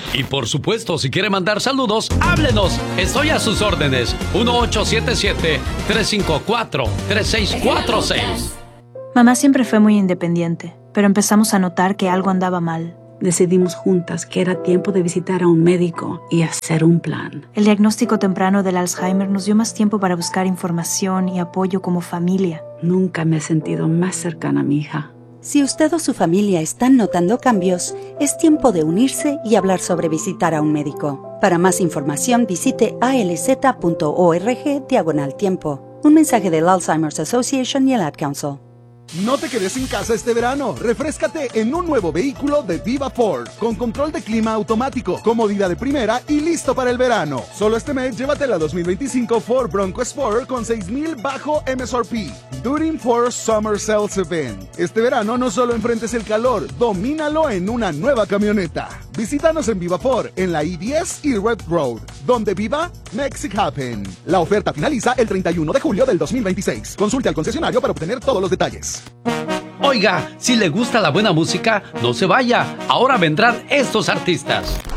Y por supuesto, si quiere mandar saludos, háblenos. Estoy a sus órdenes. 1877-354-3646. Mamá siempre fue muy independiente, pero empezamos a notar que algo andaba mal. Decidimos juntas que era tiempo de visitar a un médico y hacer un plan. El diagnóstico temprano del Alzheimer nos dio más tiempo para buscar información y apoyo como familia. Nunca me he sentido más cercana a mi hija. Si usted o su familia están notando cambios, es tiempo de unirse y hablar sobre visitar a un médico. Para más información, visite alz.org/tiempo. Un mensaje del Alzheimer's Association y el Ad Council. No te quedes en casa este verano. Refréscate en un nuevo vehículo de Viva Ford, con control de clima automático, comodidad de primera y listo para el verano. Solo este mes llévate la 2025 Ford Bronco Sport con $6,000 bajo MSRP. During Ford Summer Sales Event. Este verano no solo enfrentes el calor, domínalo en una nueva camioneta. Visítanos en Viva Ford, en la I-10 y Red Road. Donde viva, makes it happen. La oferta finaliza el 31 de julio del 2026. Consulte al concesionario para obtener todos los detalles. Oiga, si le gusta la buena música, no se vaya. Ahora vendrán estos artistas.